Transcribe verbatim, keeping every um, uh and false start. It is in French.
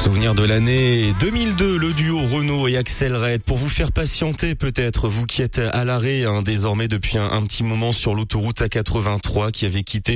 Souvenir de l'année deux mille deux, le duo Renaud et Axel Red. Pour vous faire patienter peut-être, vous qui êtes à l'arrêt hein, désormais depuis un, un petit moment sur l'autoroute A quatre-vingt-trois qui avait quitté